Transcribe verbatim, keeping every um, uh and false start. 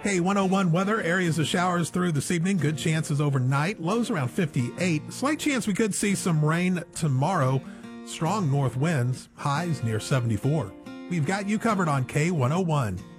K one oh one weather, areas of showers through this evening, good chances overnight, lows around fifty-eight. Slight chance we could see some rain tomorrow. Strong north winds, highs near seventy-four. We've got you covered on K one oh one.